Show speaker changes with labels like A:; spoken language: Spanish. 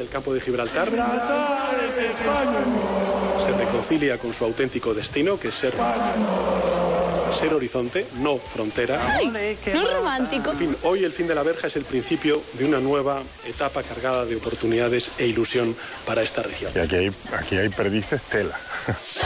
A: el campo de Gibraltar. ¡Gibraltar es España! Se reconcilia con su auténtico destino, que es ser horizonte, no frontera.
B: ¡Ay! ¡No es romántico!
A: En fin, hoy el fin de la verja es el principio de una nueva etapa cargada de oportunidades e ilusión para esta región.
C: Y aquí hay perdices tela.